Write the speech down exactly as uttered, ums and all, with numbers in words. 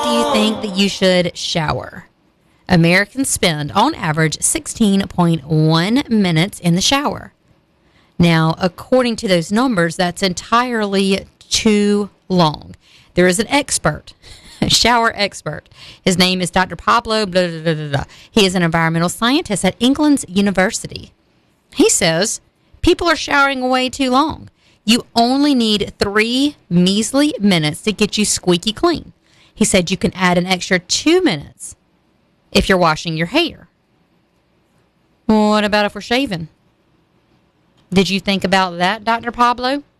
do you think that you should shower? Americans spend, on average, sixteen point one minutes in the shower. Now, according to those numbers, that's entirely too long. There is an expert, a shower expert. His name is Doctor Pablo blah, blah, blah, blah, blah. He is an environmental scientist at England's University. He says people are showering way too long. You only need three measly minutes to get you squeaky clean. He said you can add an extra two minutes if you're washing your hair. What about if we're shaving? Did you think about that, Doctor Pablo?